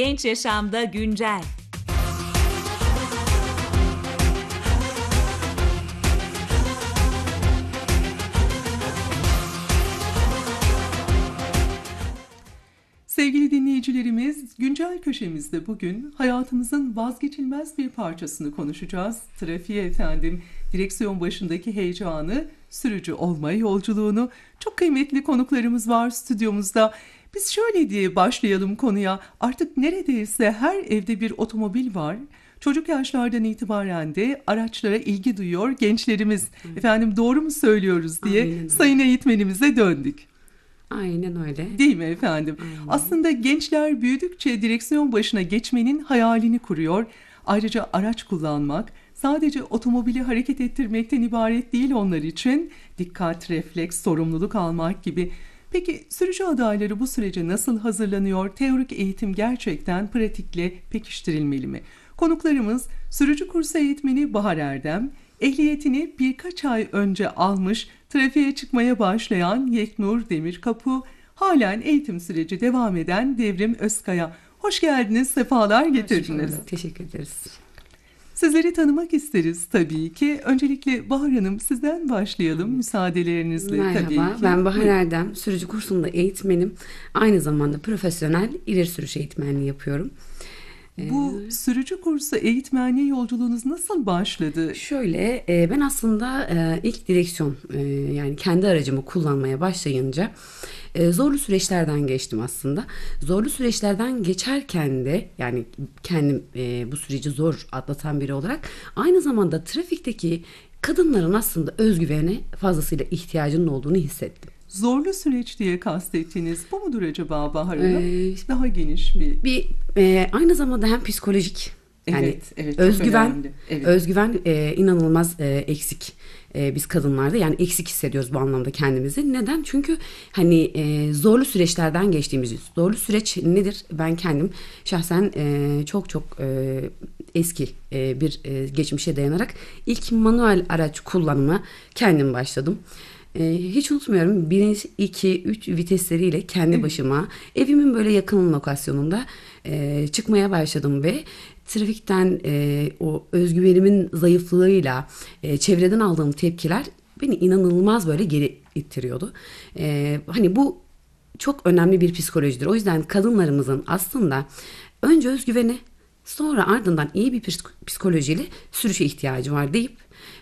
Genç Yaşamda Güncel. Sevgili dinleyicilerimiz, güncel köşemizde bugün hayatımızın vazgeçilmez bir parçasını konuşacağız. Trafiğe efendim, direksiyon başındaki heyecanı, sürücü olma yolculuğunu. Çok kıymetli konuklarımız var stüdyomuzda. Biz şöyle diye başlayalım konuya. Artık neredeyse her evde bir otomobil var. Çocuk yaşlardan itibaren de araçlara ilgi duyuyor gençlerimiz. Efendim doğru mu söylüyoruz diye sayın eğitmenimize döndük. Aynen öyle. Değil mi efendim? Aynen. Aslında gençler büyüdükçe direksiyon başına geçmenin hayalini kuruyor. Ayrıca araç kullanmak sadece otomobili hareket ettirmekten ibaret değil onlar için. Dikkat, refleks, sorumluluk almak gibi. Peki sürücü adayları bu sürece nasıl hazırlanıyor? Teorik eğitim gerçekten pratikle pekiştirilmeli mi? Konuklarımız sürücü kursu eğitmeni Bahar Erdem, ehliyetini birkaç ay önce almış, trafiğe çıkmaya başlayan Yeknur Demirkapı, halen eğitim süreci devam eden Devrim Özkaya. Hoş geldiniz, sefalar getirdiniz. Teşekkür ederiz. Sizleri tanımak isteriz tabii ki. Öncelikle Bahar Hanım, sizden başlayalım müsaadelerinizle. Merhaba, tabii ki. Ben Bahar Erdem, sürücü kursunda eğitmenim. Aynı zamanda profesyonel ileri sürüş eğitmenliği yapıyorum. Bu sürücü kursu eğitmenliği yolculuğunuz nasıl başladı? Şöyle, ben aslında ilk direksiyon yani kendi aracımı kullanmaya başlayınca zorlu süreçlerden geçtim aslında. Zorlu süreçlerden geçerken de yani kendim bu süreci zor atlatan biri olarak aynı zamanda trafikteki kadınların aslında özgüvene fazlasıyla ihtiyacının olduğunu hissettim. Zorlu süreç diye kastettiğiniz bu mudur acaba Bahar Hanım? Daha geniş bir... Aynı zamanda hem psikolojik yani evet, özgüven inanılmaz eksik biz kadınlarda, yani eksik hissediyoruz bu anlamda kendimizi. Neden? Çünkü hani zorlu süreçlerden geçtiğimiz zorlu süreç nedir? Ben kendim şahsen çok eski bir geçmişe dayanarak ilk manuel araç kullanıma kendim başladım. Hiç unutmuyorum, 1, 2, 3 vitesleriyle kendi başıma evimin böyle yakın lokasyonunda çıkmaya başladım ve trafikten o özgüvenimin zayıflığıyla çevreden aldığım tepkiler beni inanılmaz böyle geri ittiriyordu. Hani bu çok önemli bir psikolojidir. O yüzden kadınlarımızın aslında önce özgüveni, sonra ardından iyi bir psikolojiyle sürüşe ihtiyacı var deyip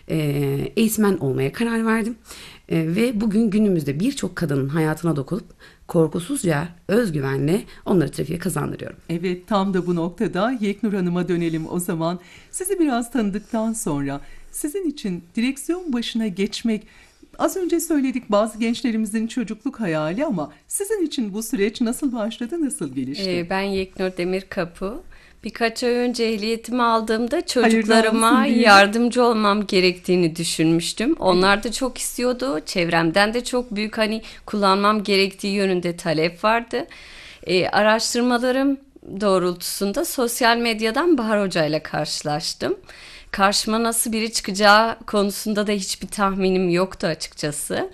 eğitmen olmaya karar verdim. Ve bugün günümüzde birçok kadının hayatına dokunup korkusuzca, özgüvenle onları trafiğe kazandırıyorum. Evet, tam da bu noktada Yeknur Hanım'a dönelim o zaman. Sizi biraz tanıdıktan sonra sizin için direksiyon başına geçmek, az önce söyledik bazı gençlerimizin çocukluk hayali, ama sizin için bu süreç nasıl başladı, nasıl gelişti? Ben Yeknur Demirkapı. Birkaç ay önce ehliyetimi aldığımda çocuklarıma yardımcı olmam gerektiğini düşünmüştüm. Onlar da çok istiyordu. Çevremden de çok büyük kullanmam gerektiği yönünde talep vardı. Araştırmalarım doğrultusunda sosyal medyadan Bahar Hoca ile karşılaştım. Karşıma nasıl biri çıkacağı konusunda da hiçbir tahminim yoktu açıkçası.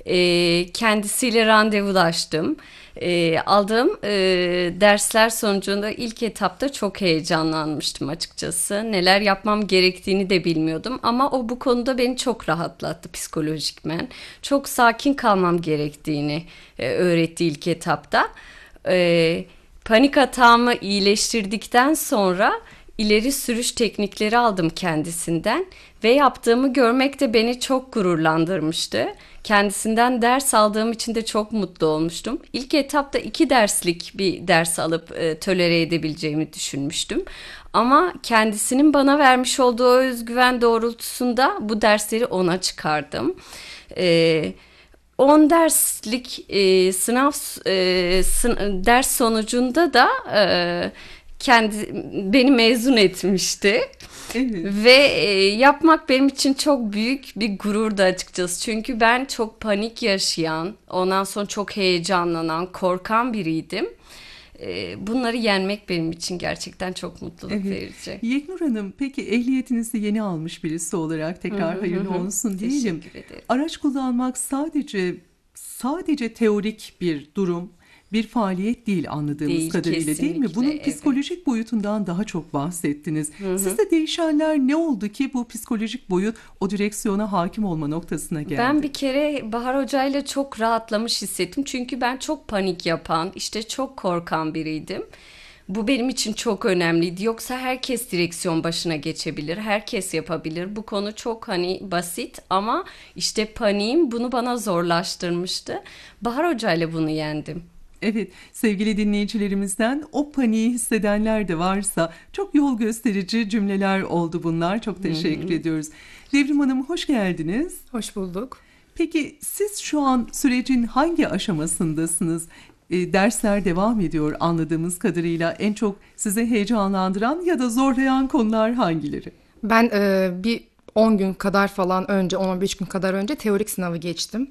Kendisiyle randevulaştım. Aldığım dersler sonucunda ilk etapta çok heyecanlanmıştım açıkçası. Neler yapmam gerektiğini de bilmiyordum ama o bu konuda beni çok rahatlattı psikolojikmen. Çok sakin kalmam gerektiğini öğretti ilk etapta. Panik atağımı iyileştirdikten sonra ileri sürüş teknikleri aldım kendisinden ve yaptığımı görmek de beni çok gururlandırmıştı. Kendisinden ders aldığım için de çok mutlu olmuştum. İlk etapta 2 derslik bir ders alıp tolere edebileceğimi düşünmüştüm. Ama kendisinin bana vermiş olduğu o özgüven doğrultusunda bu dersleri 10'a çıkardım. 10 derslik ders sonucunda da beni mezun etmişti. Evet. Ve yapmak benim için çok büyük bir gururdu açıkçası. Çünkü ben çok panik yaşayan, ondan sonra çok heyecanlanan, korkan biriydim. Bunları yenmek benim için gerçekten çok mutluluk verici. Yeknur Hanım, peki ehliyetinizi yeni almış birisi olarak tekrar hayırlı olsun diyelim. Araç kullanmak sadece teorik bir durum, bir faaliyet değil anladığımız Değil, kadarıyla, değil mi? kesinlikle, Bunun evet. psikolojik boyutundan daha çok bahsettiniz. Sizde değişenler ne oldu ki bu psikolojik boyut o direksiyona hakim olma noktasına geldi? Ben bir kere Bahar Hoca'yla çok rahatlamış hissettim. Çünkü ben çok panik yapan, işte çok korkan biriydim. Bu benim için çok önemliydi. Yoksa herkes direksiyon başına geçebilir, herkes yapabilir. Bu konu çok basit ama işte paniğim bunu bana zorlaştırmıştı. Bahar Hoca'yla bunu yendim. Evet, sevgili dinleyicilerimizden o paniği hissedenler de varsa çok yol gösterici cümleler oldu bunlar. Çok teşekkür ediyoruz. Devrim Hanım, hoş geldiniz. Hoş bulduk. Peki siz şu an sürecin hangi aşamasındasınız? Dersler devam ediyor anladığımız kadarıyla. En çok sizi heyecanlandıran ya da zorlayan konular hangileri? Ben bir 10 gün kadar falan önce, 10-15 gün kadar önce teorik sınavı geçtim.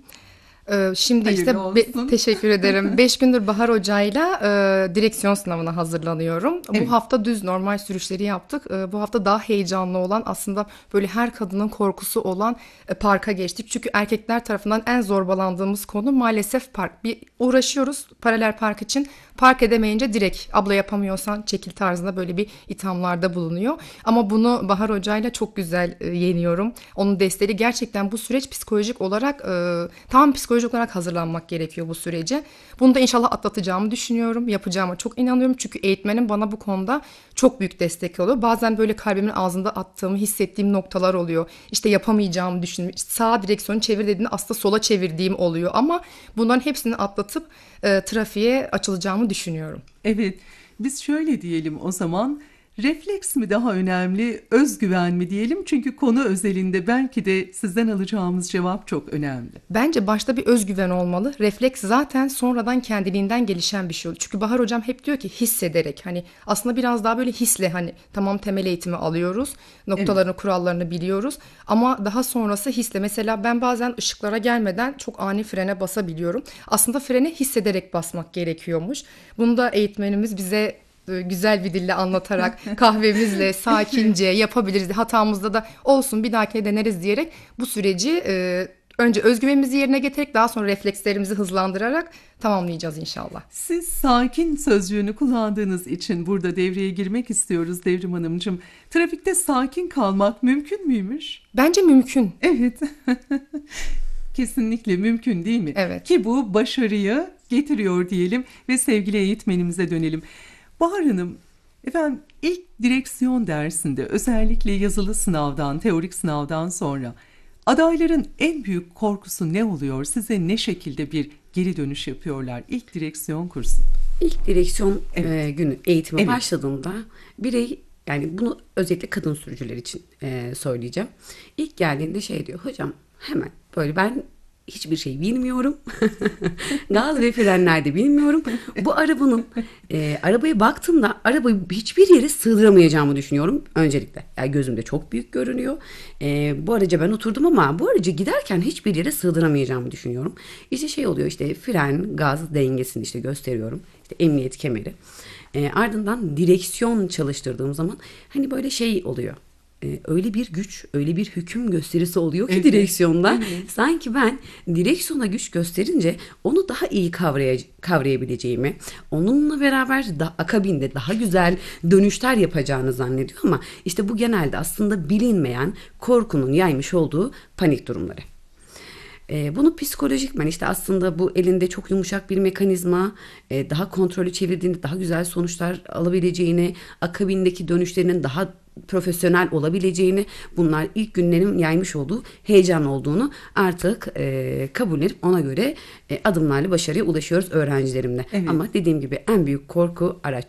Şimdi Hayırlı işte olsun. teşekkür ederim. 5 gündür Bahar Hoca'yla direksiyon sınavına hazırlanıyorum. Evet. Bu hafta düz normal sürüşleri yaptık. Bu hafta daha heyecanlı olan, aslında böyle her kadının korkusu olan parka geçtik. Çünkü erkekler tarafından en zorbalandığımız konu maalesef park. Bir uğraşıyoruz paralel park için. Park edemeyince direkt abla yapamıyorsan çekil tarzında böyle bir ithamlarda bulunuyor. Ama bunu Bahar Hoca'yla çok güzel yeniyorum. Onun desteği, gerçekten bu süreç psikolojik olarak tam psikolojik olarak hazırlanmak gerekiyor bu sürece. Bunu da inşallah atlatacağımı düşünüyorum. Yapacağıma çok inanıyorum. Çünkü eğitmenim bana bu konuda çok büyük destek oluyor. Bazen böyle kalbimin ağzında attığımı hissettiğim noktalar oluyor. İşte yapamayacağımı düşündüm. İşte sağa direksiyonu çevir dediğinde aslında sola çevirdiğim oluyor. Ama bunların hepsini atlatıp trafiğe açılacağımı düşünüyorum. Evet, biz şöyle diyelim o zaman. Refleks mi daha önemli, özgüven mi diyelim? Çünkü konu özelinde belki de sizden alacağımız cevap çok önemli. Bence başta bir özgüven olmalı. Refleks zaten sonradan kendiliğinden gelişen bir şey oluyor. Çünkü Bahar Hocam hep diyor ki hissederek, aslında biraz daha böyle hisle, tamam temel eğitimi alıyoruz. Noktalarını, kurallarını biliyoruz. Ama daha sonrası hisle. Mesela ben bazen ışıklara gelmeden çok ani frene basabiliyorum. Aslında frene hissederek basmak gerekiyormuş. Bunu da eğitmenimiz bize güzel bir dille anlatarak kahvemizle sakince yapabiliriz. Hatamızda da olsun bir dahakine deneriz diyerek bu süreci önce özgüvenimizi yerine getirerek daha sonra reflekslerimizi hızlandırarak tamamlayacağız inşallah. Siz sakin sözcüğünü kullandığınız için burada devreye girmek istiyoruz Devrim Hanımcığım. Trafikte sakin kalmak mümkün müymüş? Bence mümkün. Evet. Kesinlikle mümkün değil mi? Evet. Ki bu başarıyı getiriyor diyelim ve sevgili eğitmenimize dönelim. Bahar Hanım, efendim ilk direksiyon dersinde özellikle yazılı sınavdan, teorik sınavdan sonra adayların en büyük korkusu ne oluyor? Size ne şekilde bir geri dönüş yapıyorlar ilk direksiyon kursu? İlk direksiyon günü eğitime Evet. başladığımda birey, yani bunu özellikle kadın sürücüler için söyleyeceğim. İlk geldiğinde şey diyor, hocam hemen böyle ben hiçbir şey bilmiyorum. Gaz ve frenlerde bilmiyorum. Bu arabanın arabaya baktığımda arabayı hiçbir yere sığdıramayacağımı düşünüyorum öncelikle. Yani gözümde çok büyük görünüyor. Bu araca ben oturdum ama bu araca giderken hiçbir yere sığdıramayacağımı düşünüyorum. İşte şey oluyor, işte fren, gaz dengesini işte gösteriyorum. İşte emniyet kemeri. Ardından direksiyon çalıştırdığım zaman böyle şey oluyor. Öyle bir güç, öyle bir hüküm gösterisi oluyor ki Evet. direksiyonda. Evet. Sanki ben direksiyona güç gösterince onu daha iyi kavrayabileceğimi, onunla beraber akabinde daha güzel dönüşler yapacağını zannediyor ama işte bu genelde aslında bilinmeyen korkunun yaymış olduğu panik durumları. Bunu psikolojikmen işte aslında bu elinde çok yumuşak bir mekanizma, daha kontrolü çevirdiğinde daha güzel sonuçlar alabileceğini, akabindeki dönüşlerinin daha profesyonel olabileceğini, bunlar ilk günlerin yaymış olduğu heyecan olduğunu artık kabullenip ona göre adımlarla başarıya ulaşıyoruz öğrencilerimle. Evet. Ama dediğim gibi en büyük korku araç